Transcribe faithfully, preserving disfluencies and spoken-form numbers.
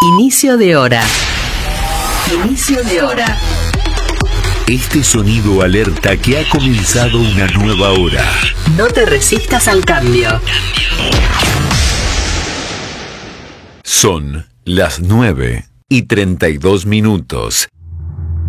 Inicio de hora. Inicio de hora. Este sonido alerta que ha comenzado una nueva hora. No te resistas al cambio. Son las nueve y treinta y dos minutos.